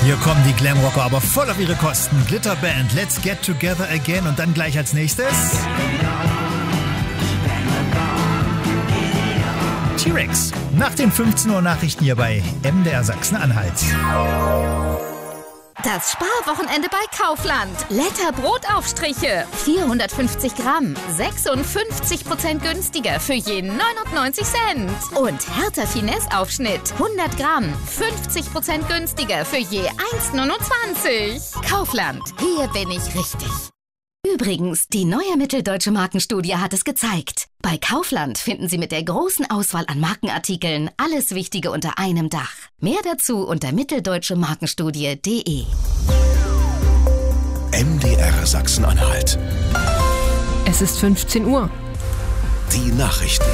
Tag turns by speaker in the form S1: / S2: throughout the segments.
S1: Hier kommen die Glamrocker aber voll auf ihre Kosten. Glitterband, Let's Get Together Again und dann gleich als nächstes T-Rex. Nach den 15 Uhr Nachrichten hier bei MDR Sachsen-Anhalt.
S2: Das Sparwochenende bei Kaufland. Letter Brotaufstriche. 450 Gramm. 56% günstiger für je 99 Cent. Und Hertha Finesse Aufschnitt. 100 Gramm. 50% günstiger für je 1,29. Kaufland. Hier bin ich richtig. Übrigens, die neue Mitteldeutsche Markenstudie hat es gezeigt. Bei Kaufland finden Sie mit der großen Auswahl an Markenartikeln alles Wichtige unter einem Dach. Mehr dazu unter mitteldeutschemarkenstudie.de.
S3: MDR Sachsen-Anhalt.
S4: Es ist 15 Uhr.
S3: Die Nachrichten.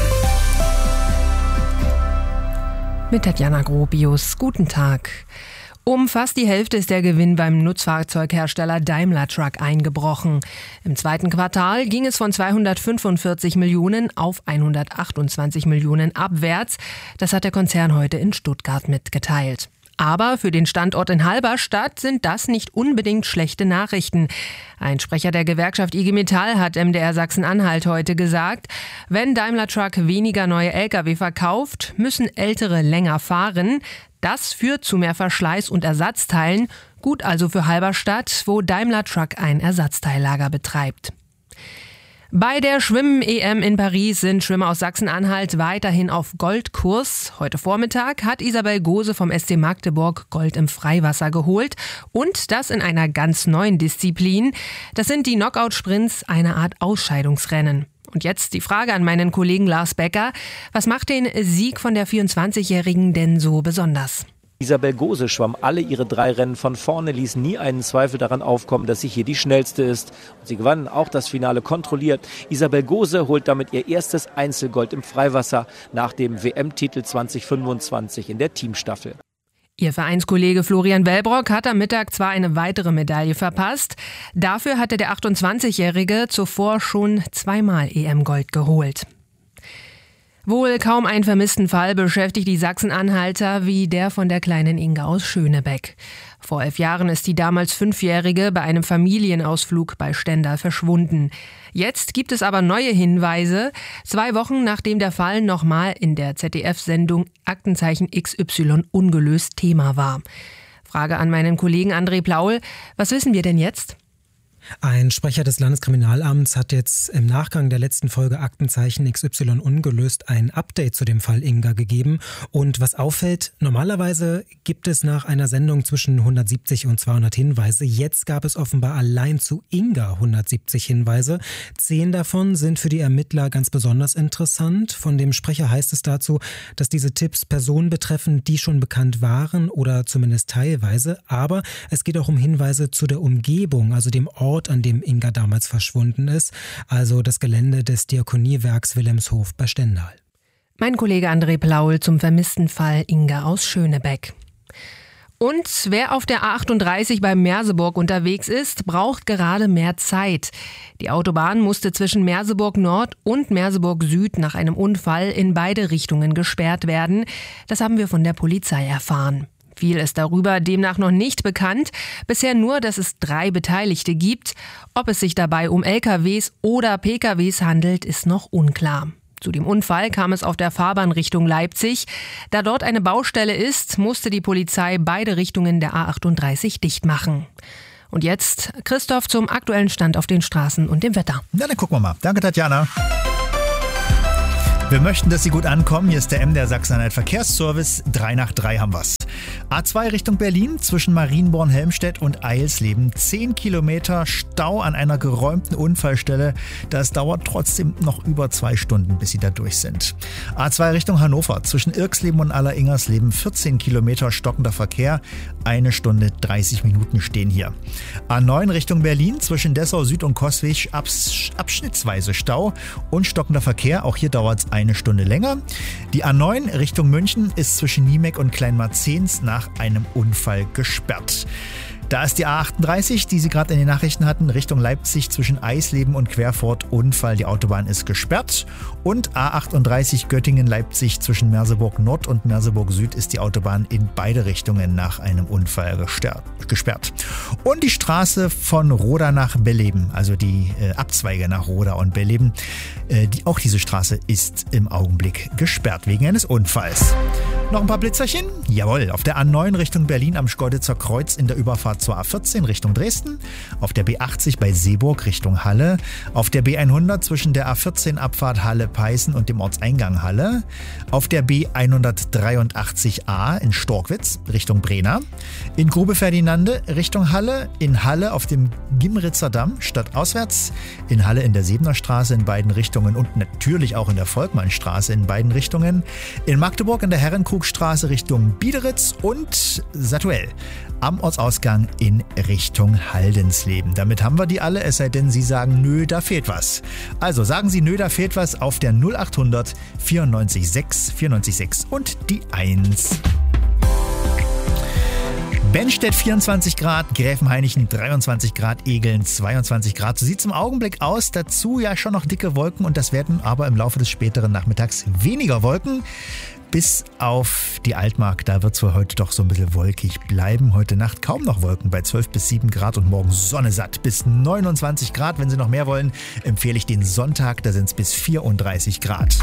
S4: Mit Tatjana Grobius. Guten Tag. Um fast die Hälfte ist der Gewinn beim Nutzfahrzeughersteller Daimler Truck eingebrochen. Im zweiten Quartal ging es von 245 Millionen auf 128 Millionen abwärts. Das hat der Konzern heute in Stuttgart mitgeteilt. Aber für den Standort in Halberstadt sind das nicht unbedingt schlechte Nachrichten. Ein Sprecher der Gewerkschaft IG Metall hat MDR Sachsen-Anhalt heute gesagt, wenn Daimler Truck weniger neue Lkw verkauft, müssen ältere länger fahren. Das führt zu mehr Verschleiß und Ersatzteilen. Gut also für Halberstadt, wo Daimler Truck ein Ersatzteillager betreibt. Bei der Schwimmen-EM in Paris sind Schwimmer aus Sachsen-Anhalt weiterhin auf Goldkurs. Heute Vormittag hat Isabel Gose vom SC Magdeburg Gold im Freiwasser geholt. Und das in einer ganz neuen Disziplin. Das sind die Knockout-Sprints, eine Art Ausscheidungsrennen. Und jetzt die Frage an meinen Kollegen Lars Becker. Was macht den Sieg von der 24-Jährigen denn so besonders?
S5: Isabel Gose schwamm alle ihre 3 Rennen von vorne, ließ nie einen Zweifel daran aufkommen, dass sie hier die schnellste ist. Und sie gewann auch das Finale kontrolliert. Isabel Gose holt damit ihr erstes Einzelgold im Freiwasser nach dem WM-Titel 2025 in der Teamstaffel.
S4: Ihr Vereinskollege Florian Wellbrock hat am Mittag zwar eine weitere Medaille verpasst, dafür hatte der 28-Jährige zuvor schon 2-mal EM-Gold geholt. Wohl kaum ein vermissten Fall beschäftigt die Sachsen-Anhalter wie der von der kleinen Inga aus Schönebeck. Vor 11 Jahren ist die damals 5-Jährige bei einem Familienausflug bei Stendal verschwunden. Jetzt gibt es aber neue Hinweise, 2 Wochen nachdem der Fall nochmal in der ZDF-Sendung Aktenzeichen XY ungelöst Thema war. Frage an meinen Kollegen André Plaul, was wissen wir denn jetzt?
S6: Ein Sprecher des Landeskriminalamts hat jetzt im Nachgang der letzten Folge Aktenzeichen XY ungelöst ein Update zu dem Fall Inga gegeben. Und was auffällt, normalerweise gibt es nach einer Sendung zwischen 170 und 200 Hinweise. Jetzt gab es offenbar allein zu Inga 170 Hinweise. 10 davon sind für die Ermittler ganz besonders interessant. Von dem Sprecher heißt es dazu, dass diese Tipps Personen betreffen, die schon bekannt waren oder zumindest teilweise. Aber es geht auch um Hinweise zu der Umgebung, also dem Ort, an dem Inga damals verschwunden ist, also das Gelände des Diakoniewerks Wilhelmshof bei Stendal.
S4: Mein Kollege André Plaul zum vermissten Fall Inga aus Schönebeck. Und wer auf der A38 bei Merseburg unterwegs ist, braucht gerade mehr Zeit. Die Autobahn musste zwischen Merseburg Nord und Merseburg Süd nach einem Unfall in beide Richtungen gesperrt werden. Das haben wir von der Polizei erfahren. Viel ist darüber demnach noch nicht bekannt. Bisher nur, dass es 3 Beteiligte gibt. Ob es sich dabei um LKWs oder PKWs handelt, ist noch unklar. Zu dem Unfall kam es auf der Fahrbahn Richtung Leipzig. Da dort eine Baustelle ist, musste die Polizei beide Richtungen der A38 dicht machen. Und jetzt Christoph zum aktuellen Stand auf den Straßen und dem Wetter.
S1: Na, dann gucken wir mal. Danke, Tatjana. Wir möchten, dass Sie gut ankommen. Hier ist der MDR Sachsen-Anhalt Verkehrsservice. 3 nach 3 haben wir's. A2 Richtung Berlin zwischen Marienborn-Helmstedt und Eilsleben. 10 Kilometer Stau an einer geräumten Unfallstelle. Das dauert trotzdem noch über 2 Stunden, bis Sie da durch sind. A2 Richtung Hannover zwischen Irksleben und Aller-Ingersleben. 14 Kilometer stockender Verkehr. 1 Stunde 30 Minuten stehen hier. A9 Richtung Berlin zwischen Dessau Süd und Coswig abschnittsweise Stau und stockender Verkehr. Auch hier dauert es 1 Stunde länger. Die A9 Richtung München ist zwischen Niemek und Kleinmarzens nach einem Unfall gesperrt. Da ist die A38, die Sie gerade in den Nachrichten hatten, Richtung Leipzig zwischen Eisleben und Querfurt. Unfall, die Autobahn ist gesperrt. Und A38 Göttingen-Leipzig zwischen Merseburg Nord und Merseburg Süd ist die Autobahn in beide Richtungen nach einem Unfall gesperrt. Und die Straße von Roda nach Belleben, also die Abzweige nach Roda und Belleben, auch diese Straße ist im Augenblick gesperrt wegen eines Unfalls. Noch ein paar Blitzerchen? Jawohl, auf der A9 Richtung Berlin am Schkeuditzer Kreuz in der Überfahrt zur A14 Richtung Dresden, auf der B80 bei Seeburg Richtung Halle, auf der B100 zwischen der A14 Abfahrt Halle-Peißen und dem Ortseingang Halle, auf der B183a in Storkwitz Richtung Brena, in Grube-Ferdinande Richtung Halle, in Halle auf dem Gimritzer Damm stadtauswärts, in Halle in der Sebener Straße in beiden Richtungen und natürlich auch in der Volkmannstraße in beiden Richtungen, in Magdeburg in der Herrenkrugstraße Richtung Biederitz und Satuell am Ortsausgang in Richtung Haldensleben. Damit haben wir die alle, es sei denn, Sie sagen, nö, da fehlt was. Also sagen Sie, nö, da fehlt was auf der 0800 94 6 94 6 und die 1. Benstedt 24 Grad, Gräfenhainichen 23 Grad, Egeln 22 Grad. So sieht es im Augenblick aus. Dazu ja schon noch dicke Wolken und das werden aber im Laufe des späteren Nachmittags weniger Wolken. Bis auf die Altmark, da wird es wohl heute doch so ein bisschen wolkig bleiben. Heute Nacht kaum noch Wolken bei 12 bis 7 Grad und morgen sonnesatt bis 29 Grad. Wenn Sie noch mehr wollen, empfehle ich den Sonntag, da sind es bis 34 Grad.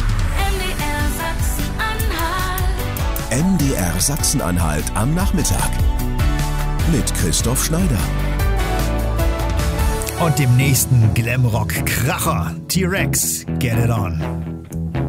S3: MDR Sachsen-Anhalt am Nachmittag mit Christoph Schneider.
S1: Und dem nächsten Glamrock-Kracher, T-Rex, Get It On.